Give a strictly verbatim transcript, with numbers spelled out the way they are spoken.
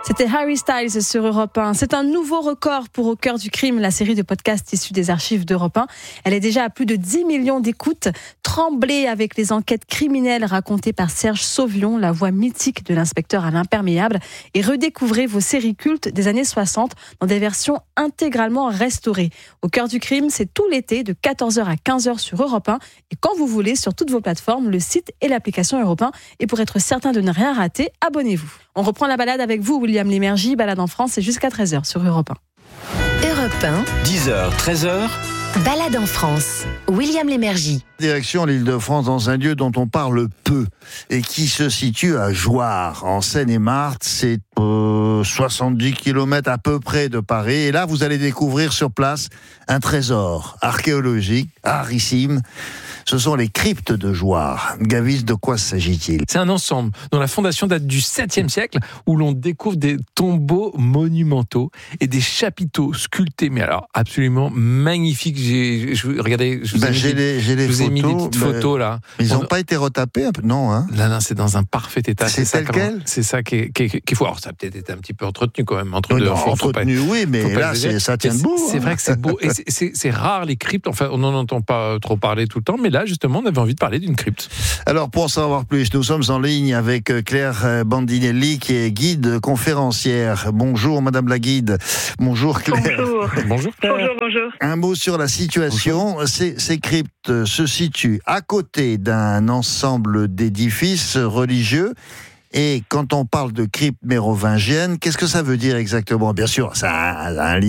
C'était Harry Styles sur Europe un. C'est un nouveau record pour Au cœur du crime, la série de podcasts issue des archives d'Europe un. Elle est déjà à plus de dix millions d'écoutes. Tremblez avec les enquêtes criminelles racontées par Serge Sauvion, la voix mythique de l'inspecteur à l'imperméable, et redécouvrez vos séries cultes des années soixante dans des versions intégralement restaurées. Au cœur du crime, c'est tout l'été de quatorze heures à quinze heures sur Europe un et quand vous voulez sur toutes vos plateformes, le site et l'application Europe un. Et pour être certain de ne rien rater, abonnez-vous. On reprend la balade avec vous, William Lémergie. Balade en France, c'est jusqu'à treize heures sur Europe un. Europe un, dix heures, treize heures. Balade en France. William Lémergie. Direction l'Île-de-France, dans un lieu dont on parle peu et qui se situe à Jouarre, en Seine-et-Marne. C'est euh, soixante-dix kilomètres à peu près de Paris. Et là, vous allez découvrir sur place un trésor archéologique rarissime. Ce sont les cryptes de Jouarre. Gavis, de quoi s'agit-il ? C'est un ensemble dont la fondation date du septième siècle, où l'on découvre des tombeaux monumentaux et des chapiteaux sculptés, mais alors absolument magnifiques. J'ai, je, regardez, je vous, ben, ai, j'ai mis, les, j'ai les je vous ai mis des petites ben, photos là. Ils n'ont On... pas été retapés, non hein Là, là, c'est dans un parfait état. C'est, c'est tel ça, quel C'est ça qui est, qui est, qui est fou. Alors, ça a peut-être été un petit peu entretenu quand même. Entre non, deux, non, faut, entretenu, faut pas, oui, mais là, c'est, ça tient debout. C'est, hein. c'est vrai que c'est beau. Et c'est, c'est, c'est rare les cryptes. Enfin, on n'en entend pas trop parler tout le temps, mais là, justement, on avait envie de parler d'une crypte. Alors, pour en savoir plus, nous sommes en ligne avec Claire Bandinelli, qui est guide conférencière. Bonjour, Madame la guide. Bonjour, Claire. Bonjour. Bonjour. Bonjour, bonjour. Un mot sur la situation. Ces, ces cryptes se situent à côté d'un ensemble d'édifices religieux. Et quand on parle de crypte mérovingienne, qu'est-ce que ça veut dire exactement ? Bien sûr, ça a un lien